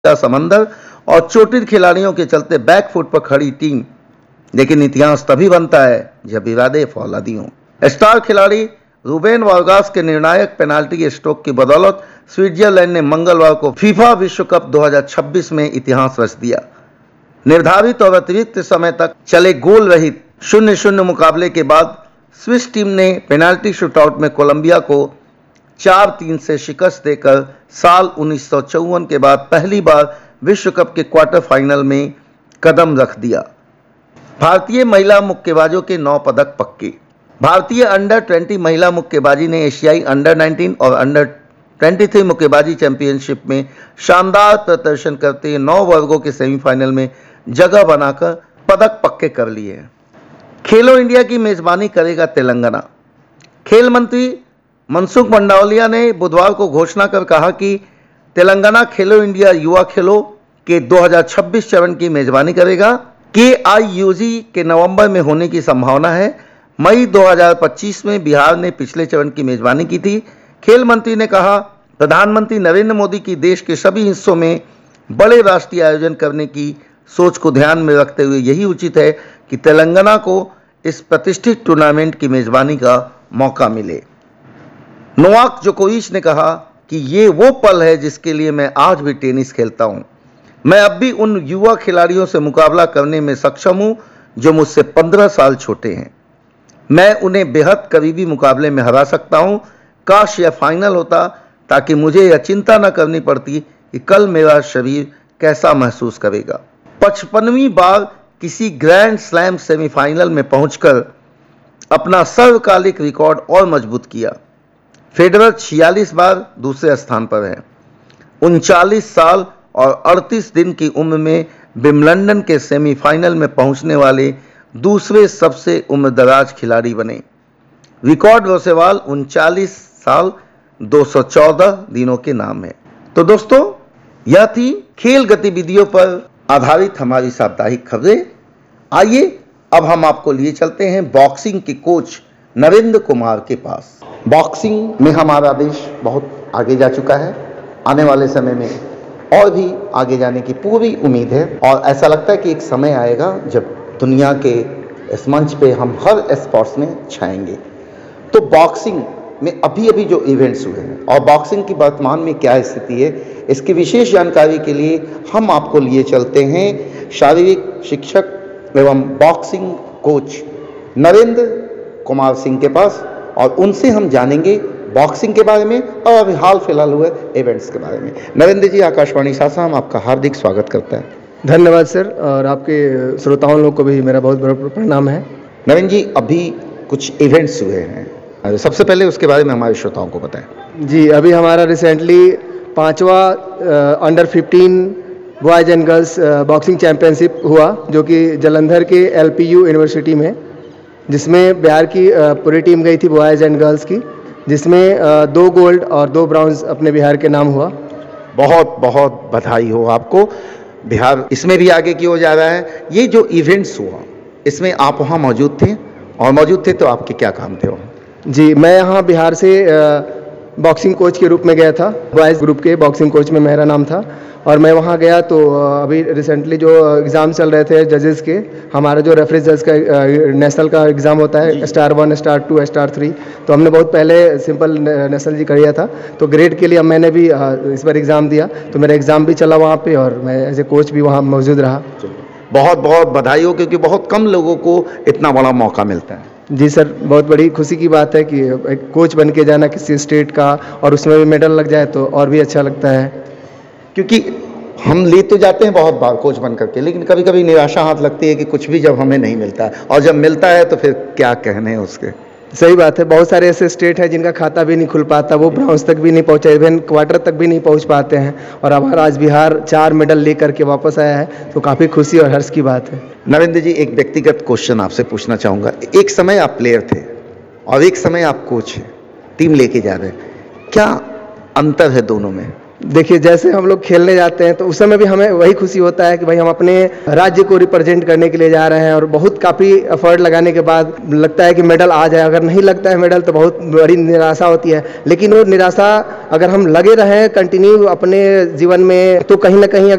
का समंदर और चोटिल खिलाड़ियों के चलते बैकफुट पर खड़ी टीम। लेकिन इतिहास तभी बनता है जब इरादे फौलादी हों। स्टार खिलाड़ी रूबेन वार्गास के निर्णायक पेनाल्टी स्ट्रोक की बदौलत स्विट्जरलैंड ने मंगलवार को फीफा विश्व कप 2026 में इतिहास रच दिया। निर्धारित और अतिरिक्त समय तक चले गोल रहित 0-0 मुकाबले के बाद स्विस टीम ने पेनाल्टी शूटआउट में कोलंबिया को 4-3 से शिकस्त देकर साल 1954 के बाद पहली बार विश्व कप के क्वार्टर फाइनल में कदम रख दिया। भारतीय महिला मुक्केबाजों के 9 पदक पक्के। भारतीय अंडर 20 महिला मुक्केबाजी ने एशियाई अंडर 19 और अंडर 23 मुक्केबाजी चैंपियनशिप में शानदार प्रदर्शन करते 9 वर्गों के सेमीफाइनल में जगह बनाकर पदक पक्के कर लिए हैं। खेलो इंडिया की मेजबानी करेगा तेलंगाना। खेल मंत्री मनसुख मंडाविया ने बुधवार को घोषणा कर कहा कि तेलंगाना खेलो इंडिया युवा खेलों के 2026 चरण की मेजबानी करेगा। KIUG के नवंबर में होने की संभावना है। मई 2025 में बिहार ने पिछले चरण की मेजबानी की थी। खेल मंत्री ने कहा, प्रधानमंत्री नरेंद्र मोदी की देश के सभी हिस्सों में बड़े राष्ट्रीय आयोजन करने की सोच को ध्यान में रखते हुए यही उचित है कि तेलंगाना को इस प्रतिष्ठित टूर्नामेंट की मेजबानी का मौका मिले। नोवाक जोकोविच ने कहा कि ये वो पल है जिसके लिए मैं आज भी टेनिस खेलता हूं। मैं अब भी उन युवा खिलाड़ियों से मुकाबला करने में सक्षम हूं जो मुझसे 15 साल छोटे हैं। मैं उन्हें बेहद करीबी मुकाबले में हरा सकता हूं। काश यह फाइनल होता ताकि मुझे यह चिंता न करनी पड़ती कि कल मेरा शरीर कैसा महसूस करेगा। 55वीं बार किसी ग्रैंड स्लैम सेमीफाइनल में पहुंचकर अपना सर्वकालिक रिकॉर्ड और मजबूत किया। फेडरर 46 बार दूसरे स्थान पर है। 39 साल और 38 दिन की उम्र में विंबलडन के सेमीफाइनल में पहुंचने वाले दूसरे सबसे उम्रदराज खिलाड़ी बने। रिकॉर्ड वसेवाल 39 साल 214 दिनों के नाम है। तो दोस्तों, यह थी खेल गतिविधियों पर आधारित हमारी साप्ताहिक खबरें। आइए अब हम आपको लिए चलते हैं बॉक्सिंग के कोच नरेंद्र कुमार के पास। बॉक्सिंग में हमारा देश बहुत आगे जा चुका है। आने वाले समय में और भी आगे जाने की पूरी उम्मीद है और ऐसा लगता है कि एक समय आएगा जब दुनिया के इस मंच पे हम हर स्पोर्ट्स में छाएंगे। तो बॉक्सिंग में अभी जो इवेंट्स हुए हैं और बॉक्सिंग की वर्तमान में क्या स्थिति है, इसकी विशेष जानकारी के लिए हम आपको लिए चलते हैं शारीरिक शिक्षक एवं बॉक्सिंग कोच नरेंद्र कुमार सिंह के पास और उनसे हम जानेंगे बॉक्सिंग के बारे में और अभी हाल फिलहाल हुए इवेंट्स के बारे में। नरेंद्र जी, आकाशवाणी सासाराम आपका हार्दिक स्वागत करता है। धन्यवाद सर, और आपके श्रोताओं लोग को भी मेरा बहुत बड़ा प्रणाम है। नरेंद्र जी, अभी कुछ इवेंट्स हुए हैं, सबसे पहले उसके बारे में हमारे श्रोताओं को बताएं। जी, अभी हमारा रिसेंटली 5वां under 15 boys and girls boxing championship हुआ, जो कि जालंधर के LPU यूनिवर्सिटी में, जिसमें बिहार की पूरी टीम गई थी बॉयज़ एंड गर्ल्स की, जिसमें 2 गोल्ड और 2 ब्रॉन्ज अपने बिहार के नाम हुआ। बहुत बहुत बधाई हो आपको। बिहार इसमें भी आगे की ओर जा रहा है। ये जो इवेंट्स हुआ, इसमें आप वहाँ मौजूद थे और मौजूद थे तो आपके क्या काम थे वहाँ? जी, मैं यहाँ बिहार से बॉक्सिंग कोच के रूप में गया था। बॉयज़ ग्रुप के बॉक्सिंग कोच में मेरा नाम था और मैं वहाँ गया तो अभी रिसेंटली जो एग्ज़ाम चल रहे थे जजेस के, हमारा जो रेफरी जज का नेशनल का एग्ज़ाम होता है, स्टार 1, स्टार 2, स्टार 3, तो हमने बहुत पहले सिंपल नेशनल जी किया था। तो ग्रेड के लिए मैंने भी इस बार एग्ज़ाम दिया, तो मेरा एग्ज़ाम भी चला वहाँ पे और मैं एज ए कोच भी वहाँ मौजूद रहा। बहुत बहुत बधाई हो, क्योंकि बहुत कम लोगों को इतना बड़ा मौका मिलता है। जी सर, बहुत बड़ी खुशी की बात है कि एक कोच बन के जाना किसी स्टेट का और उसमें भी मेडल लग जाए तो और भी अच्छा लगता है। क्योंकि हम ले तो जाते हैं बहुत बार कोच बन करके, लेकिन कभी कभी निराशा हाथ लगती है कि कुछ भी जब हमें नहीं मिलता है, और जब मिलता है तो फिर क्या कहने हैं उसके। सही बात है, बहुत सारे ऐसे स्टेट हैं जिनका खाता भी नहीं खुल पाता, वो ब्रॉन्ज तक भी नहीं पहुंचे, इवन क्वार्टर तक भी नहीं पहुंच पाते हैं, और हमारा आज बिहार 4 मेडल लेकर के वापस आया है, तो काफ़ी खुशी और हर्ष की बात है। नरेंद्र जी, एक व्यक्तिगत क्वेश्चन आपसे पूछना चाहूँगा। एक समय आप प्लेयर थे और एक समय आप कोच हैं, टीम लेके जा रहे हैं, क्या अंतर है दोनों में? देखिए, जैसे हम लोग खेलने जाते हैं तो उस समय भी हमें वही खुशी होता है कि भाई हम अपने राज्य को रिप्रेजेंट करने के लिए जा रहे हैं, और बहुत काफ़ी एफर्ट लगाने के बाद लगता है कि मेडल आ जाए। अगर नहीं लगता है मेडल तो बहुत बड़ी निराशा होती है, लेकिन वो निराशा अगर हम लगे रहें कंटिन्यू अपने जीवन में, तो कहीं ना कहीं